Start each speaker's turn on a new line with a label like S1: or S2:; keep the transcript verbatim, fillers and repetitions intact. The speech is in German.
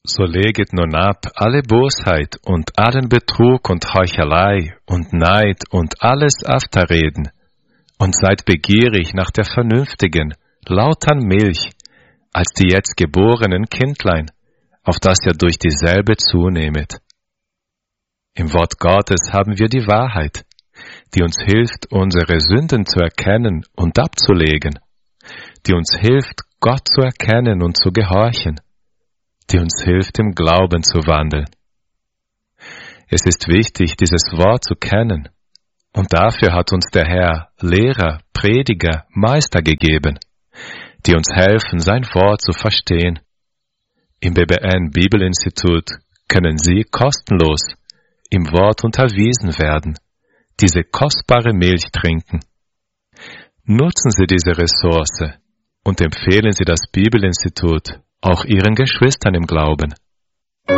S1: So leget nun ab alle Bosheit und allen Betrug und Heuchelei und Neid und alles Afterreden und seid begierig nach der vernünftigen, lautern Milch, als die jetzt geborenen Kindlein, auf das ihr durch dieselbe zunehmet. Im Wort Gottes haben wir die Wahrheit, die uns hilft, unsere Sünden zu erkennen und abzulegen, die uns hilft, Gott zu erkennen und zu gehorchen, die uns hilft, im Glauben zu wandeln. Es ist wichtig, dieses Wort zu kennen, und dafür hat uns der Herr Lehrer, Prediger, Meister gegeben, die uns helfen, sein Wort zu verstehen. Im B B N Bibelinstitut können Sie kostenlos im Wort unterwiesen werden, diese kostbare Milch trinken. Nutzen Sie diese Ressource und empfehlen Sie das Bibelinstitut auch Ihren Geschwistern im Glauben.